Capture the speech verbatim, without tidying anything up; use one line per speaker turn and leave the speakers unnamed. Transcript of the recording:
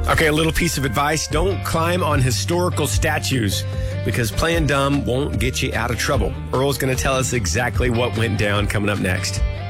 Okay, a little piece of advice. Don't climb on historical statues because playing dumb won't get you out of trouble. Earl's going to tell us exactly what went down coming up next.